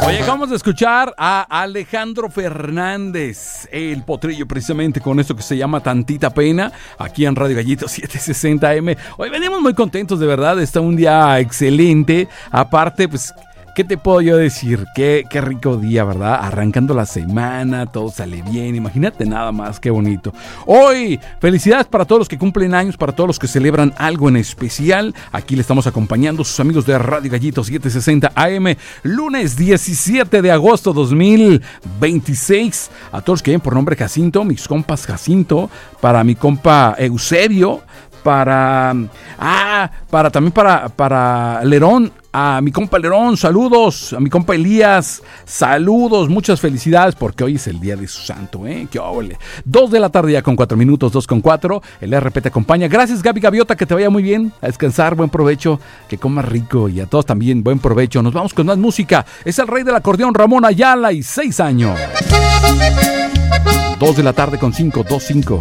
Oye, acabamos de escuchar a Alejandro Fernández, el potrillo, precisamente con esto que se llama Tantita Pena, aquí en Radio Gallito 760 AM. Hoy venimos muy contentos, de verdad, está un día excelente. Aparte, pues, ¿qué te puedo yo decir? Qué rico día, ¿verdad? Arrancando la semana, todo sale bien. Imagínate nada más, qué bonito. Hoy, felicidades para todos los que cumplen años, para todos los que celebran algo en especial. Aquí le estamos acompañando sus amigos de Radio Gallito 760 AM, lunes 17 de agosto 2026. A todos los que vienen por nombre Jacinto, mis compas Jacinto, para mi compa Eusebio, también para Lerón, a mi compa Lerón, saludos, a mi compa Elías, saludos, muchas felicidades porque hoy es el día de su santo, qué óvole. 2 de la tarde ya con 4 minutos, 2:04, el RP te acompaña. Gracias, Gaby Gaviota, que te vaya muy bien, a descansar, buen provecho, que comas rico, y a todos también buen provecho. Nos vamos con más música, es el rey del acordeón Ramón Ayala y 6 años. 2 de la tarde con 5, 2:05.